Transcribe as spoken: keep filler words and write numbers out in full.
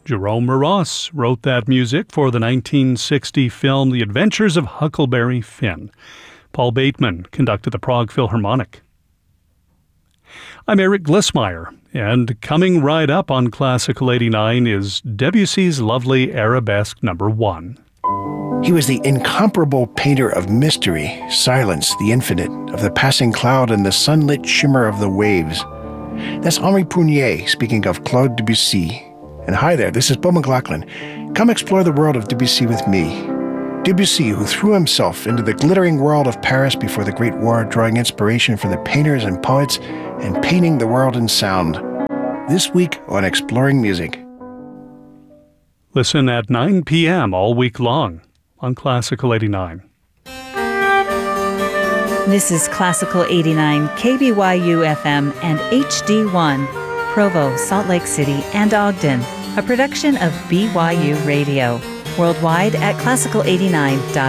Jerome Moross wrote that music for the nineteen sixty film The Adventures of Huckleberry Finn. Paul Bateman conducted the Prague Philharmonic. I'm Eric Glissmeyer, and coming right up on Classical eighty-nine is Debussy's lovely Arabesque number one. He was the incomparable painter of mystery, silence, the infinite, of the passing cloud and the sunlit shimmer of the waves. That's Henri Prunier speaking of Claude Debussy. And hi there, this is Beau McLaughlin. Come explore the world of Debussy with me. Debussy, who threw himself into the glittering world of Paris before the Great War, drawing inspiration from the painters and poets and painting the world in sound. This week on Exploring Music. Listen at nine p.m. all week long on Classical eighty-nine. This is Classical eighty-nine, K B Y U F M and H D one, Provo, Salt Lake City, and Ogden, a production of B Y U Radio. Worldwide at classical eighty-nine dot com.